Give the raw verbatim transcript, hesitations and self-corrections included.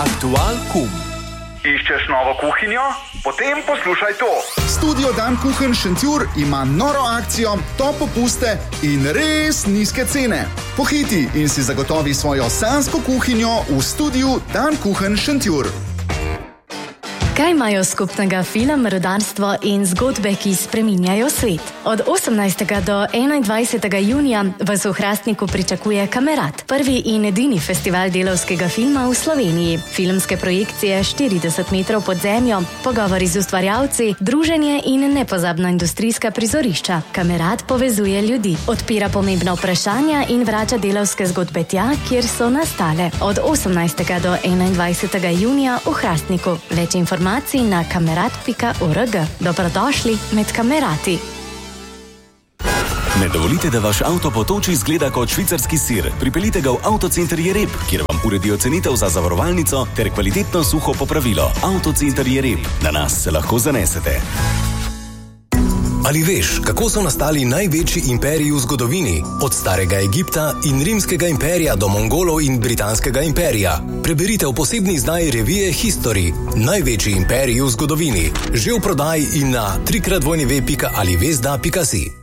Aktual kum. Iščeš novo kuhinjo? Potem poslušaj to. Studio Dan Kuchen Šentjur ima noro akcijo, top popuste in res nizke cene. Pohiti in si zagotovi svojo sanjsko kuhinjo v studiu Dan Kuchen Šentjur. Kaj imajo skupnega film, rudarstvo in zgodbe, ki spreminjajo svet? Od osemnajstega do enaindvajsetega junija vas v Hrastniku pričakuje Kamerad, prvi in edini festival delavskega filma v Sloveniji. Filmske projekcije štirideset metrov pod zemljo, pogovori z ustvarjalci, druženje in nepozabna industrijska prizorišča. Kamerad povezuje ljudi, odpira pomembna vprašanja in vrača delavske zgodbe tja, kjer so nastale. Od osemnajstega do enaindvajsetega junija v Hrastniku. Več informacij na kamerad pika org. Dobrodošli med kamerati. Ne dovolite, da vaš avto po toči izgleda kot švicarski sir. Pripeljite ga v Avtocenter Jereb, kjer vam uredijo cenitev za zavarovalnico ter kvalitetno suho popravilo. Avtocenter Jereb. Na nas se lahko zanesete. Ali veš, kako so nastali največji imperiji v zgodovini? Od starega Egipta in rimskega imperija do Mongolov in britanskega imperija. Preberite v posebni izdaji revije History. Največji imperiji v zgodovini. Že v prodaji in na w w w pika alivesda pika si.